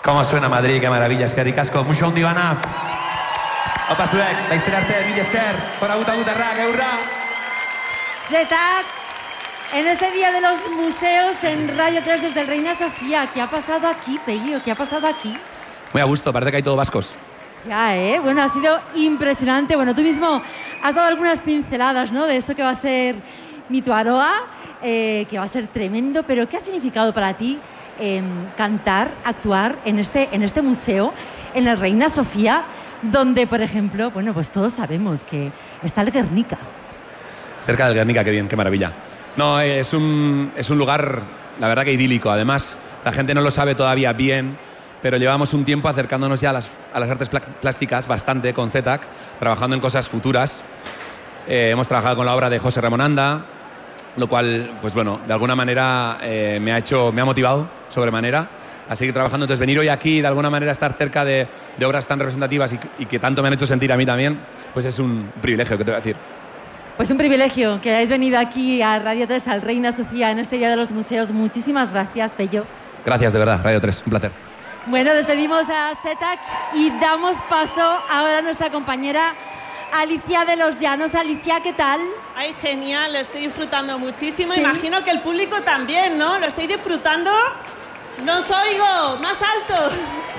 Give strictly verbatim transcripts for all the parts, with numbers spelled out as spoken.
¿Cómo suena Madrid? Qué maravilla, eskerrik asko. Mucho ondo ibana. Opa zuek, laizter arte, mila esker. Por aguta gutarra, que hurra. Zetak, en este Día de los Museos en Radio tres desde el Reina Sofía. ¿Qué ha pasado aquí, Pello? ¿Qué ha pasado aquí? Muy a gusto, parece que hay todo vascos. Ya, ¿eh? Bueno, ha sido impresionante. Bueno, tú mismo has dado algunas pinceladas, ¿no? De esto que va a ser Mito Aroa, eh, que va a ser tremendo. Pero, ¿qué ha significado para ti eh, cantar, actuar en este, en este museo, en el Reina Sofía, donde, por ejemplo, bueno, pues todos sabemos que está el Guernica? Cerca del Guernica, qué bien, qué maravilla. No, es un, es un lugar, la verdad que idílico. Además, la gente no lo sabe todavía bien, pero llevamos un tiempo acercándonos ya a las, a las artes plásticas bastante con Zetak, trabajando en cosas futuras. Eh, hemos trabajado con la obra de José Ramón Anda, lo cual, pues bueno, de alguna manera eh, me ha hecho, me ha motivado sobremanera a seguir trabajando. Entonces, venir hoy aquí, de alguna manera estar cerca de, de obras tan representativas y, y que tanto me han hecho sentir a mí también, pues es un privilegio, que te voy a decir. Pues un privilegio que hayáis venido aquí a Radio tres, al Reina Sofía, en este Día de los Museos. Muchísimas gracias, Pello. Gracias, de verdad, Radio tres, un placer. Bueno, despedimos a Zetak y damos paso ahora a nuestra compañera Alicia de los Llanos. Alicia, ¿qué tal? Ay, genial, lo estoy disfrutando muchísimo. ¿Sí? Imagino que el público también, ¿no? ¿Lo estáis disfrutando? ¡No os oigo! ¡Más alto!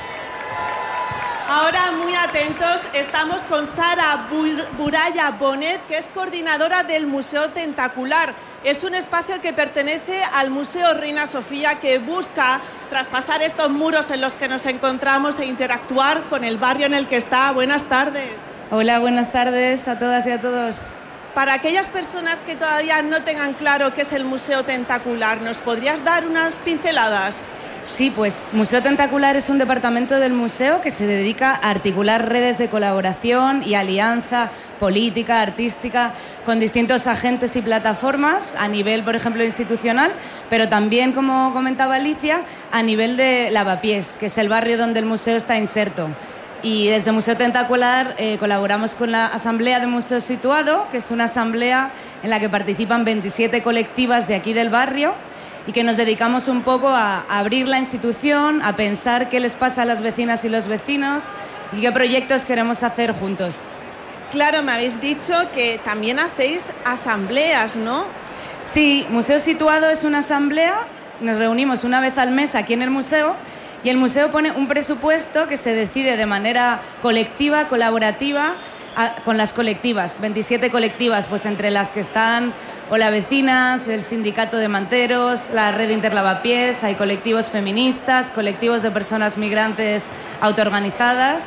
Ahora, muy atentos, estamos con Sara Buraya Bonet, que es coordinadora del Museo Tentacular. Es un espacio que pertenece al Museo Reina Sofía, que busca traspasar estos muros en los que nos encontramos e interactuar con el barrio en el que está. Buenas tardes. Hola, buenas tardes a todas y a todos. Para aquellas personas que todavía no tengan claro qué es el Museo Tentacular, ¿nos podrías dar unas pinceladas? Sí, pues Museo Tentacular es un departamento del museo que se dedica a articular redes de colaboración y alianza política, artística, con distintos agentes y plataformas a nivel, por ejemplo, institucional, pero también, como comentaba Alicia, a nivel de Lavapiés, que es el barrio donde el museo está inserto. Y desde Museo Tentacular eh, colaboramos con la Asamblea de Museo Situado, que es una asamblea en la que participan veintisiete colectivas de aquí del barrio, y que nos dedicamos un poco a abrir la institución, a pensar qué les pasa a las vecinas y los vecinos y qué proyectos queremos hacer juntos. Claro, me habéis dicho que también hacéis asambleas, ¿no? Sí, Museo Situado es una asamblea, nos reunimos una vez al mes aquí en el museo y el museo pone un presupuesto que se decide de manera colectiva, colaborativa, a, con las colectivas, veintisiete colectivas, pues entre las que están Hola Vecinas, el Sindicato de Manteros, la Red Interlavapiés, hay colectivos feministas, colectivos de personas migrantes autoorganizadas.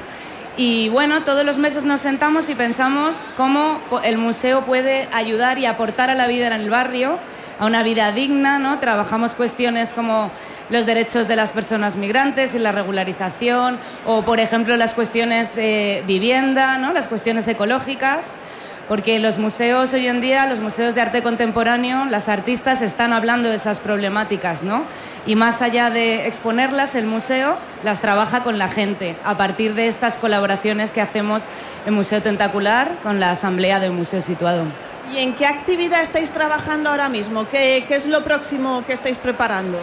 Y bueno, todos los meses nos sentamos y pensamos cómo el museo puede ayudar y aportar a la vida en el barrio, a una vida digna, ¿no? Trabajamos cuestiones como los derechos de las personas migrantes y la regularización, o por ejemplo las cuestiones de vivienda, ¿no? Las cuestiones ecológicas. Porque los museos hoy en día, los museos de arte contemporáneo, las artistas están hablando de esas problemáticas, ¿no? Y más allá de exponerlas, el museo las trabaja con la gente, a partir de estas colaboraciones que hacemos en Museo Tentacular con la Asamblea de Museo Situado. ¿Y en qué actividad estáis trabajando ahora mismo? ¿Qué, qué es lo próximo que estáis preparando?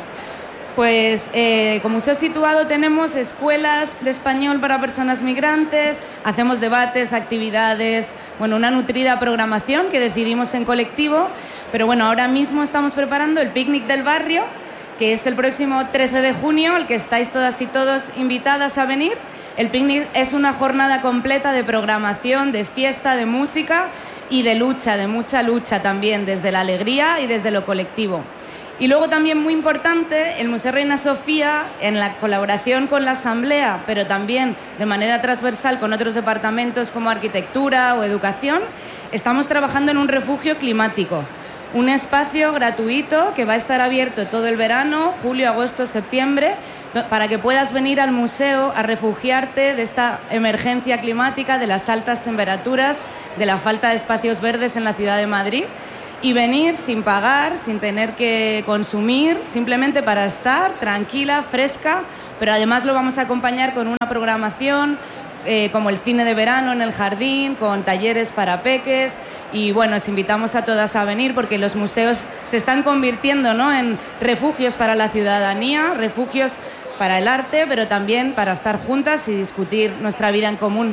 Pues eh, como Museo Situado tenemos escuelas de español para personas migrantes, hacemos debates, actividades, bueno, una nutrida programación que decidimos en colectivo, pero bueno, ahora mismo estamos preparando el picnic del barrio, que es el próximo trece de junio, al que estáis todas y todos invitadas a venir. El picnic es una jornada completa de programación, de fiesta, de música y de lucha, de mucha lucha también, desde la alegría y desde lo colectivo. Y luego también muy importante, el Museo Reina Sofía, en la colaboración con la Asamblea, pero también de manera transversal con otros departamentos como Arquitectura o Educación, estamos trabajando en un refugio climático, un espacio gratuito que va a estar abierto todo el verano, julio, agosto, septiembre, para que puedas venir al museo a refugiarte de esta emergencia climática, de las altas temperaturas, de la falta de espacios verdes en la ciudad de Madrid. Y venir sin pagar, sin tener que consumir, simplemente para estar tranquila, fresca, pero además lo vamos a acompañar con una programación, eh, como el cine de verano en el jardín, con talleres para peques. Y bueno, os invitamos a todas a venir porque los museos se están convirtiendo, ¿no?, en refugios para la ciudadanía, refugios para el arte, pero también para estar juntas y discutir nuestra vida en común.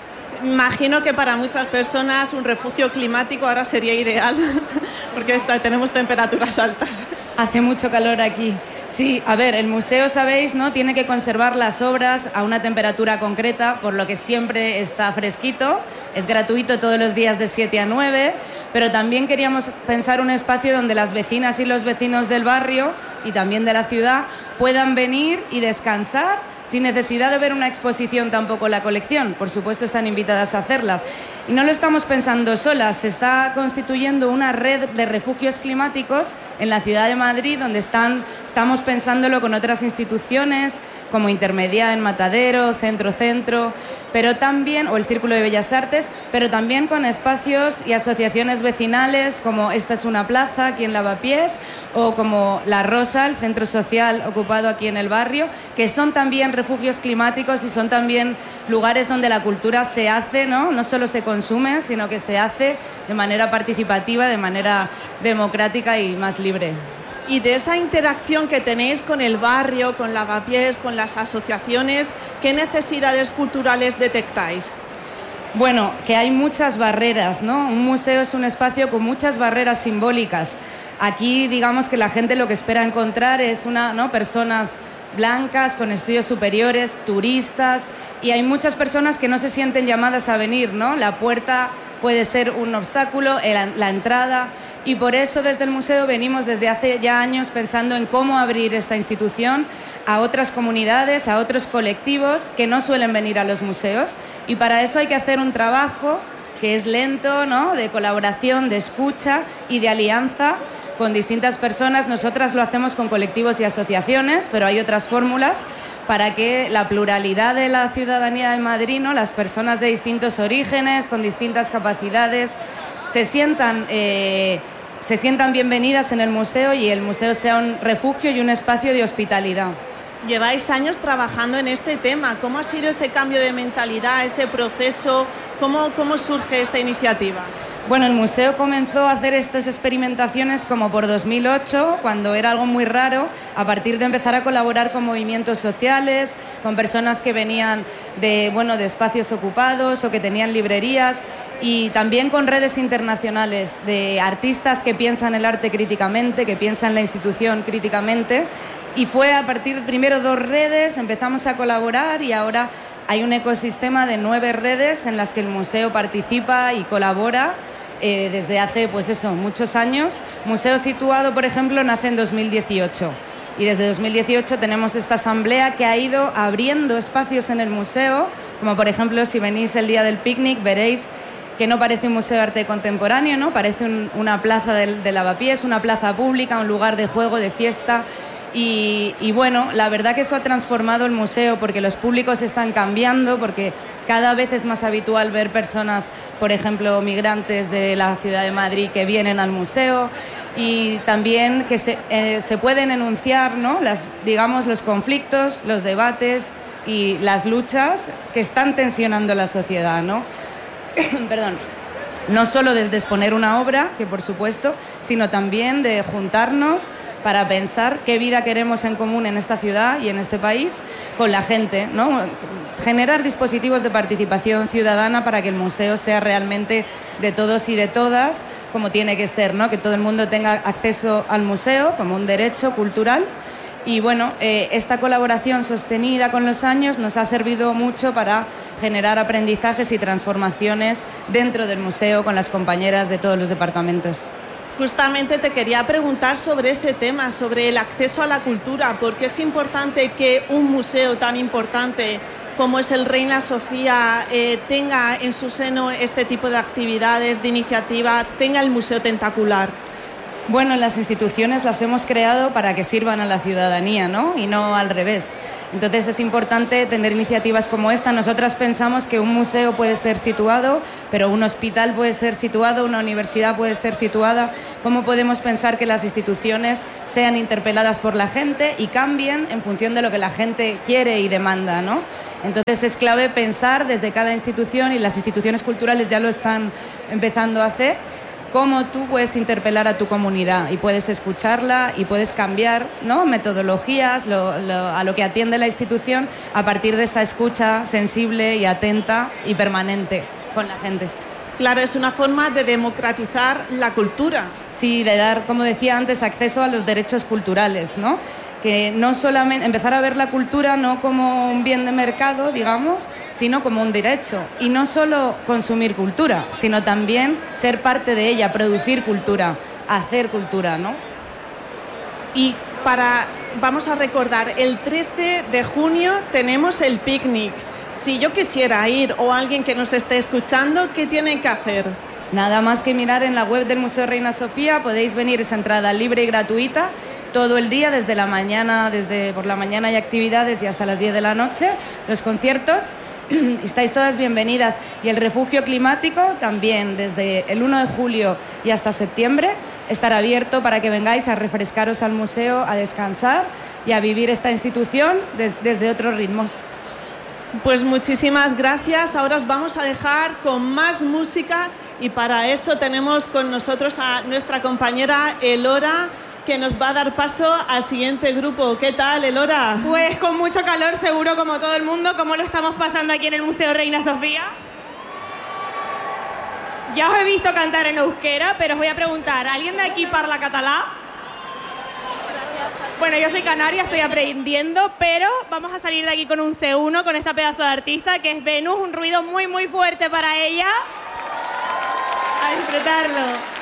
Imagino que para muchas personas un refugio climático ahora sería ideal, porque está, tenemos temperaturas altas. Hace mucho calor aquí. Sí, a ver, el museo, sabéis, ¿no?, tiene que conservar las obras a una temperatura concreta, por lo que siempre está fresquito. Es gratuito todos los días de siete a nueve, pero también queríamos pensar un espacio donde las vecinas y los vecinos del barrio y también de la ciudad puedan venir y descansar sin necesidad de ver una exposición tampoco la colección. Por supuesto, están invitadas a hacerlas. Y no lo estamos pensando solas, se está constituyendo una red de refugios climáticos en la ciudad de Madrid, donde están, estamos pensándolo con otras instituciones, como Intermedia en Matadero, Centro Centro, pero también, o el Círculo de Bellas Artes, pero también con espacios y asociaciones vecinales, como Esta es una plaza, aquí en Lavapiés, o como La Rosa, el centro social ocupado aquí en el barrio, que son también refugios climáticos y son también lugares donde la cultura se hace, ¿no? No solo se consume, sino que se hace de manera participativa, de manera democrática y más libre. Y de esa interacción que tenéis con el barrio, con Lavapiés, con las asociaciones, ¿qué necesidades culturales detectáis? Bueno, que hay muchas barreras, ¿no? Un museo es un espacio con muchas barreras simbólicas. Aquí, digamos que la gente lo que espera encontrar es una, ¿no?, personas blancas, con estudios superiores, turistas, y hay muchas personas que no se sienten llamadas a venir, ¿no? La puerta puede ser un obstáculo, la entrada, y por eso desde el museo venimos desde hace ya años pensando en cómo abrir esta institución a otras comunidades, a otros colectivos que no suelen venir a los museos, y para eso hay que hacer un trabajo que es lento, ¿no?, de colaboración, de escucha y de alianza con distintas personas. Nosotras lo hacemos con colectivos y asociaciones, pero hay otras fórmulas para que la pluralidad de la ciudadanía de Madrid, ¿no?, las personas de distintos orígenes, con distintas capacidades, se sientan, eh, se sientan bienvenidas en el museo y el museo sea un refugio y un espacio de hospitalidad. Lleváis años trabajando en este tema. ¿Cómo ha sido ese cambio de mentalidad, ese proceso? ¿Cómo, cómo surge esta iniciativa? Bueno, el museo comenzó a hacer estas experimentaciones como por dos mil ocho, cuando era algo muy raro, a partir de empezar a colaborar con movimientos sociales, con personas que venían de, bueno, de espacios ocupados o que tenían librerías, y también con redes internacionales de artistas que piensan el arte críticamente, que piensan la institución críticamente. Y fue a partir de primero dos redes, empezamos a colaborar y ahora hay un ecosistema de nueve redes en las que el museo participa y colabora eh, desde hace, pues eso, muchos años. Museo Situado, por ejemplo, nace en dos mil dieciocho y desde dos mil dieciocho tenemos esta asamblea que ha ido abriendo espacios en el museo, como por ejemplo, si venís el día del picnic veréis que no parece un museo de arte contemporáneo, ¿no? Parece un, una plaza de, de Lavapiés, una plaza pública, un lugar de juego, de fiesta. Y, y bueno, la verdad que eso ha transformado el museo porque los públicos están cambiando, porque cada vez es más habitual ver personas, por ejemplo, migrantes de la ciudad de Madrid que vienen al museo, y también que se, eh, se pueden enunciar, ¿no?, las, digamos, los conflictos, los debates y las luchas que están tensionando la sociedad, ¿no? Perdón. No solo desde exponer una obra, que por supuesto, sino también de juntarnos para pensar qué vida queremos en común en esta ciudad y en este país con la gente, ¿no? Generar dispositivos de participación ciudadana para que el museo sea realmente de todos y de todas, como tiene que ser, ¿no? Que todo el mundo tenga acceso al museo como un derecho cultural. Y bueno, eh, esta colaboración sostenida con los años nos ha servido mucho para generar aprendizajes y transformaciones dentro del museo con las compañeras de todos los departamentos. Justamente te quería preguntar sobre ese tema, sobre el acceso a la cultura, porque es importante que un museo tan importante como es el Reina Sofía eh, tenga en su seno este tipo de actividades, de iniciativa, tenga el Museo Tentacular. Bueno, las instituciones las hemos creado para que sirvan a la ciudadanía, ¿no? Y no al revés. Entonces es importante tener iniciativas como esta. Nosotras pensamos que un museo puede ser situado, pero un hospital puede ser situado, una universidad puede ser situada. ¿Cómo podemos pensar que las instituciones sean interpeladas por la gente y cambien en función de lo que la gente quiere y demanda, ¿no? Entonces es clave pensar desde cada institución, y las instituciones culturales ya lo están empezando a hacer, cómo tú puedes interpelar a tu comunidad y puedes escucharla y puedes cambiar, ¿no?, metodologías, lo, lo, a lo que atiende la institución a partir de esa escucha sensible y atenta y permanente con la gente. Claro, es una forma de democratizar la cultura. Sí, de dar, como decía antes, acceso a los derechos culturales, ¿no? Que no solamente empezar a ver la cultura no como un bien de mercado, digamos, sino como un derecho. Y no solo consumir cultura, sino también ser parte de ella, producir cultura, hacer cultura, ¿no? Y para, vamos a recordar, el trece de junio tenemos el picnic. Si yo quisiera ir, o alguien que nos esté escuchando, ¿qué tienen que hacer? Nada más que mirar en la web del Museo Reina Sofía, podéis venir, es entrada libre y gratuita, todo el día, desde la mañana, desde por la mañana hay actividades y hasta las diez de la noche, los conciertos, estáis todas bienvenidas. Y el refugio climático también, desde el uno de julio y hasta septiembre, estará abierto para que vengáis a refrescaros al museo, a descansar y a vivir esta institución des, desde otros ritmos. Pues muchísimas gracias. Ahora os vamos a dejar con más música, y para eso tenemos con nosotros a nuestra compañera Elora, que nos va a dar paso al siguiente grupo. ¿Qué tal, Elora? Pues con mucho calor, seguro, como todo el mundo. ¿Cómo lo estamos pasando aquí en el Museo Reina Sofía? Ya os he visto cantar en euskera, pero os voy a preguntar, ¿alguien de aquí parla catalá? Bueno, yo soy canaria, estoy aprendiendo, pero vamos a salir de aquí con un C uno, con esta pedazo de artista que es Venus, un ruido muy muy fuerte para ella. A disfrutarlo.